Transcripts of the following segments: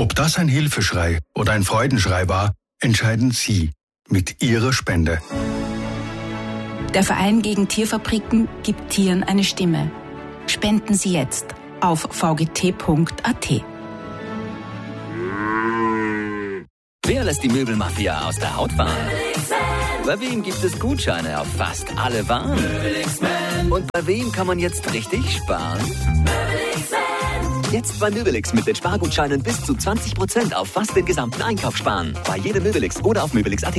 Ob das ein Hilfeschrei oder ein Freudenschrei war, entscheiden Sie mit Ihrer Spende. Der Verein gegen Tierfabriken gibt Tieren eine Stimme. Spenden Sie jetzt auf vgt.at. Wer lässt die Möbelmafia aus der Haut fahren? Bei wem gibt es Gutscheine auf fast alle Waren? Und bei wem kann man jetzt richtig sparen? Jetzt bei Möbelix mit den Spargutscheinen bis zu 20% auf fast den gesamten Einkauf sparen. Bei jedem Möbelix oder auf möbelix.at.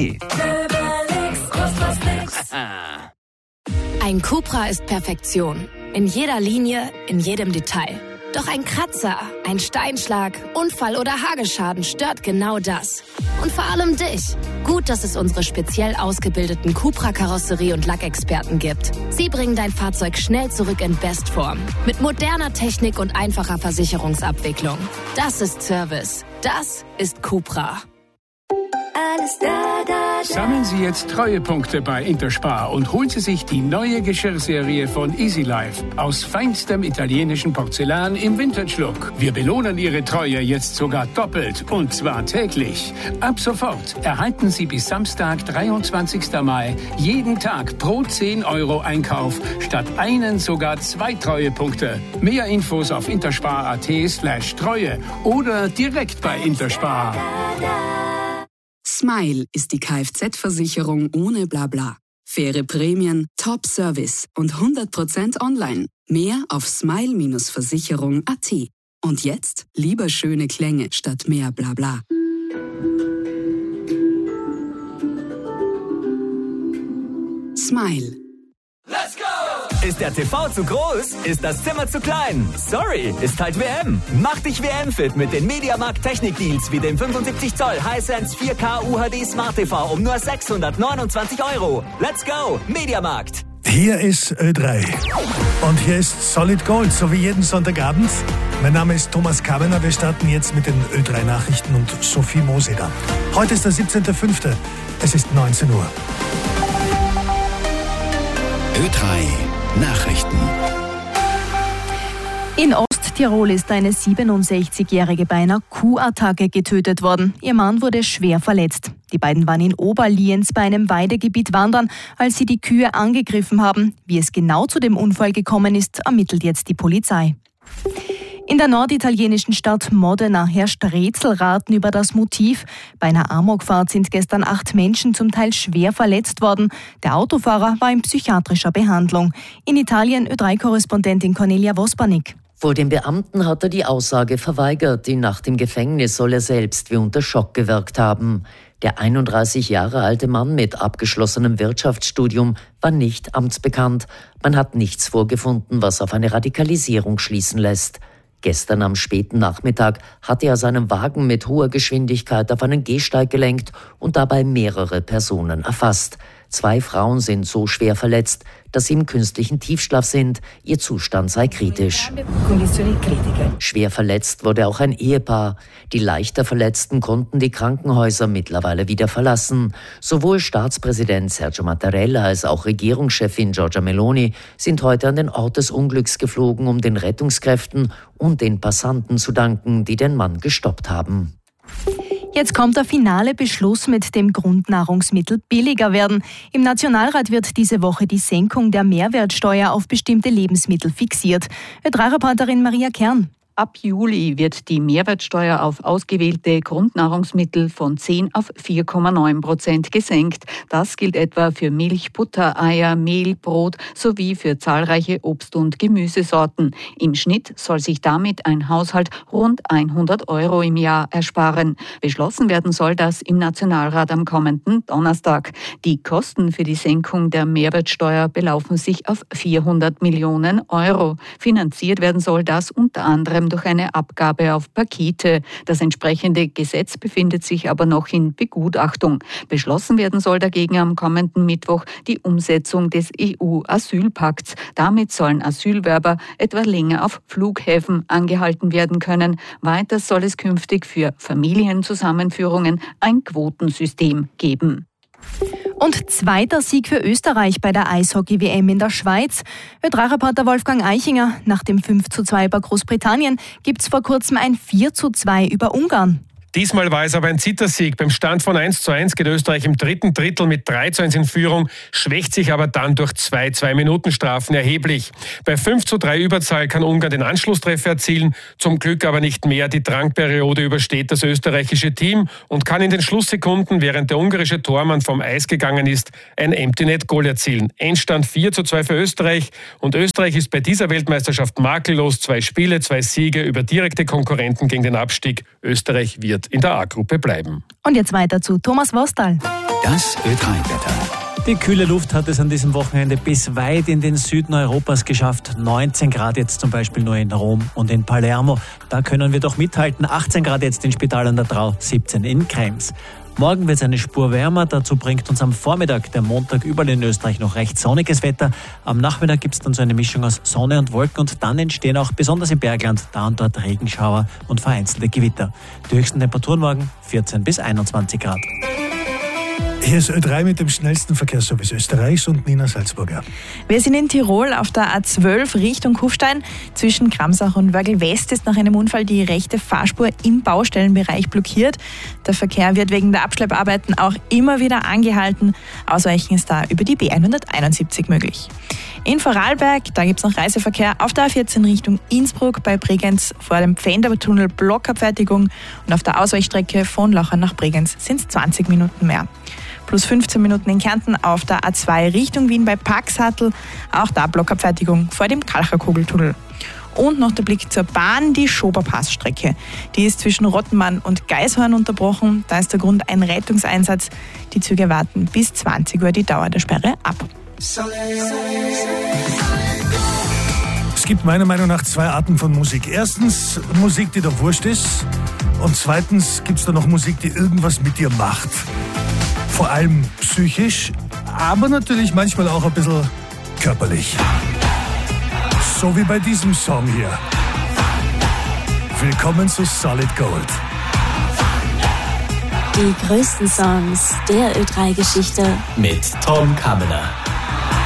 Ein Cupra ist Perfektion. In jeder Linie, in jedem Detail. Doch ein Kratzer, ein Steinschlag, Unfall oder Hagelschaden stört genau das. Und vor allem dich. Gut, dass es unsere speziell ausgebildeten Cupra-Karosserie- und Lackexperten gibt. Sie bringen dein Fahrzeug schnell zurück in Bestform. Mit moderner Technik und einfacher Versicherungsabwicklung. Das ist Service. Das ist Cupra. Alles da. Sammeln Sie jetzt Treuepunkte bei Interspar und holen Sie sich die neue Geschirrserie von Easy Life aus feinstem italienischen Porzellan im Vintage-Look. Wir belohnen Ihre Treue jetzt sogar doppelt und zwar täglich. Ab sofort erhalten Sie bis Samstag, 23. Mai, jeden Tag pro 10 € Einkauf statt einen sogar 2 Treuepunkte. Mehr Infos auf interspar.at/Treue oder direkt bei Interspar. Smile ist die Kfz-Versicherung ohne Blabla. Faire Prämien, Top-Service und 100% online. Mehr auf smile-versicherung.at. Und jetzt lieber schöne Klänge statt mehr Blabla. Smile. Let's go! Ist der TV zu groß? Ist das Zimmer zu klein? Sorry, ist halt WM. Mach dich WM-fit mit den Mediamarkt Technik-Deals wie dem 75 Zoll Hisense 4K UHD Smart TV um nur 629 €. Let's go, Mediamarkt. Hier ist Ö3 und hier ist Solid Gold, so wie jeden Sonntagabend. Mein Name ist Thomas Kabener, wir starten jetzt mit den Ö3 Nachrichten und Sophie Moseder. Heute ist der 17.05., es ist 19 Uhr. Ö3 Nachrichten. In Osttirol ist eine 67-Jährige bei einer Kuhattacke getötet worden. Ihr Mann wurde schwer verletzt. Die beiden waren in Oberlienz bei einem Weidegebiet wandern, als sie die Kühe angegriffen haben. Wie es genau zu dem Unfall gekommen ist, ermittelt jetzt die Polizei. In der norditalienischen Stadt Modena herrscht Rätselraten über das Motiv. Bei einer Amokfahrt sind gestern 8 Menschen zum Teil schwer verletzt worden. Der Autofahrer war in psychiatrischer Behandlung. In Italien Ö3-Korrespondentin Cornelia Vospanik. Vor dem Beamten hat er die Aussage verweigert. Die Nacht im Gefängnis soll er selbst wie unter Schock gewirkt haben. Der 31 Jahre alte Mann mit abgeschlossenem Wirtschaftsstudium war nicht amtsbekannt. Man hat nichts vorgefunden, was auf eine Radikalisierung schließen lässt. Gestern am späten Nachmittag hatte er seinen Wagen mit hoher Geschwindigkeit auf einen Gehsteig gelenkt und dabei mehrere Personen erfasst. 2 Frauen sind so schwer verletzt, dass sie im künstlichen Tiefschlaf sind. Ihr Zustand sei kritisch. Schwer verletzt wurde auch ein Ehepaar. Die leichter Verletzten konnten die Krankenhäuser mittlerweile wieder verlassen. Sowohl Staatspräsident Sergio Mattarella als auch Regierungschefin Giorgia Meloni sind heute an den Ort des Unglücks geflogen, um den Rettungskräften und den Passanten zu danken, die den Mann gestoppt haben. Jetzt kommt der finale Beschluss, mit dem Grundnahrungsmittel billiger werden. Im Nationalrat wird diese Woche die Senkung der Mehrwertsteuer auf bestimmte Lebensmittel fixiert. Ö3-Reporterin Maria Kern. Ab Juli wird die Mehrwertsteuer auf ausgewählte Grundnahrungsmittel von 10 auf 4,9% gesenkt. Das gilt etwa für Milch, Butter, Eier, Mehl, Brot sowie für zahlreiche Obst- und Gemüsesorten. Im Schnitt soll sich damit ein Haushalt rund 100 € im Jahr ersparen. Beschlossen werden soll das im Nationalrat am kommenden Donnerstag. Die Kosten für die Senkung der Mehrwertsteuer belaufen sich auf 400 Millionen €. Finanziert werden soll das unter anderem durch eine Abgabe auf Pakete. Das entsprechende Gesetz befindet sich aber noch in Begutachtung. Beschlossen werden soll dagegen am kommenden Mittwoch die Umsetzung des EU-Asylpakts. Damit sollen Asylwerber etwa länger auf Flughäfen angehalten werden können. Weiter soll es künftig für Familienzusammenführungen ein Quotensystem geben. Und zweiter Sieg für Österreich bei der Eishockey-WM in der Schweiz. Ö3-Reporter Wolfgang Eichinger, nach dem 5:2 über Großbritannien gibt's vor kurzem ein 4:2 über Ungarn. Diesmal war es aber ein Zittersieg. Beim Stand von 1:1 geht Österreich im dritten Drittel mit 3:1 in Führung, schwächt sich aber dann durch 2 2-Minuten-Strafen erheblich. Bei 5:3 Überzahl kann Ungarn den Anschlusstreffer erzielen, zum Glück aber nicht mehr. Die Drangperiode übersteht das österreichische Team und kann in den Schlusssekunden, während der ungarische Tormann vom Eis gegangen ist, ein Empty-Net-Goal erzielen. Endstand 4:2 für Österreich und Österreich ist bei dieser Weltmeisterschaft makellos. 2 Spiele, 2 Siege über direkte Konkurrenten gegen den Abstieg. Österreich wird in der A-Gruppe bleiben. Und jetzt weiter zu Thomas Wostal. Das Ö3-Wetter. Die kühle Luft hat es an diesem Wochenende bis weit in den Süden Europas geschafft. 19 Grad jetzt zum Beispiel nur in Rom und in Palermo. Da können wir doch mithalten. 18 Grad jetzt in Spital an der Drau, 17 in Krems. Morgen wird es eine Spur wärmer. Dazu bringt uns am Vormittag der Montag überall in Österreich noch recht sonniges Wetter. Am Nachmittag gibt es dann so eine Mischung aus Sonne und Wolken und dann entstehen auch besonders im Bergland da und dort Regenschauer und vereinzelte Gewitter. Die höchsten Temperaturen morgen 14 bis 21 Grad. Hier ist Ö3 mit dem schnellsten Verkehrsservice Österreichs und Nina Salzburger. Wir sind in Tirol auf der A12 Richtung Kufstein. Zwischen Kramsach und Wörgl West ist nach einem Unfall die rechte Fahrspur im Baustellenbereich blockiert. Der Verkehr wird wegen der Abschlepparbeiten auch immer wieder angehalten. Ausweichen ist da über die B171 möglich. In Vorarlberg, da gibt es noch Reiseverkehr auf der A14 Richtung Innsbruck bei Bregenz vor dem Pfändertunnel Blockabfertigung und auf der Ausweichstrecke von Lochern nach Bregenz sind es 20 Minuten mehr. Plus 15 Minuten in Kärnten auf der A2 Richtung Wien bei Paxhatl, auch da Blockabfertigung vor dem Kalcherkugeltunnel. Und noch der Blick zur Bahn, die Schoberpassstrecke. Die ist zwischen Rottenmann und Geishorn unterbrochen. Da ist der Grund ein Rettungseinsatz. Die Züge warten bis 20 Uhr die Dauer der Sperre ab. Es gibt meiner Meinung nach 2 Arten von Musik. Erstens Musik, die da wurscht ist. Und zweitens gibt es da noch Musik, die irgendwas mit dir macht. Vor allem psychisch, aber natürlich manchmal auch ein bisschen körperlich. So wie bei diesem Song hier. Willkommen zu Solid Gold. Die größten Songs der Ö3-Geschichte mit Tom Kammener.